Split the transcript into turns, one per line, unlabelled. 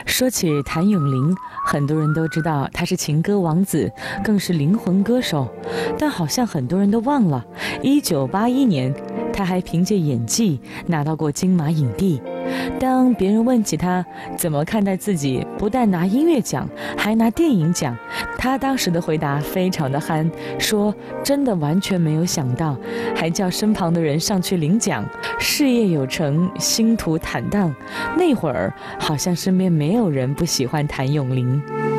说起谭咏麟，很多人都知道他是情歌王子，更是灵魂歌手。但好像很多人都忘了，1981年，他还凭借演技拿到过金马影帝。当别人问起他怎么看待自己不但拿音乐奖，还拿电影奖，他当时的回答非常的憨，说真的完全没有想到，还叫身旁的人上去领奖，事业有成，心途坦荡。那会儿好像身边没有人不喜欢谭咏麟。